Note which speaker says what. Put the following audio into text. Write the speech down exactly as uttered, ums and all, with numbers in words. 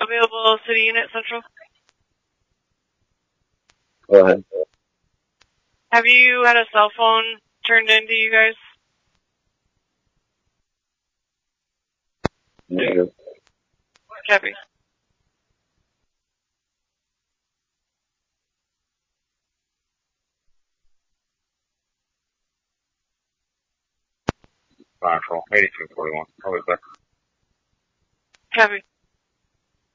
Speaker 1: Available City Unit Central.
Speaker 2: Go ahead.
Speaker 1: Have you had a cell phone turned into you guys?
Speaker 2: Negative.
Speaker 1: Copy.
Speaker 3: Central, eighty-two forty-one. I'll be back.
Speaker 1: Copy.